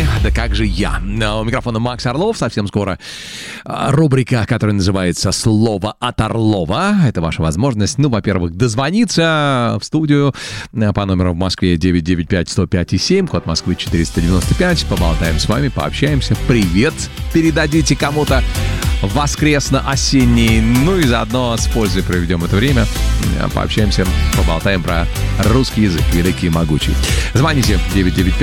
Да как же я. У микрофона Макс Орлов. Совсем скоро рубрика, которая называется «Слово от Орлова». Это ваша возможность, во-первых, дозвониться в студию по номеру в Москве 995-105-7, код Москвы 495. Поболтаем с вами, пообщаемся. Привет передадите кому-то воскресно-осенний. И заодно с пользой проведем это время. Пообщаемся, поболтаем про русский язык великий и могучий. Звоните 995